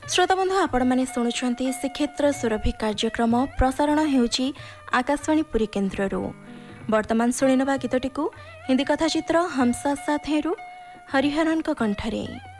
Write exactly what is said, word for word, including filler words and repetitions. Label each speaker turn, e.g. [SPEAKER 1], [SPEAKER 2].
[SPEAKER 1] श्रोता बंधु आपण मैंने शुणुंट श्रीक्षेत्र सुरभि कार्यक्रम प्रसारण होउची आकाशवाणी पुरी केन्द्ररू। वर्तमान शुणिनवा गीतटी हिंदी कथाचित्र हमसा साथेरू हरिहरन कंठरे।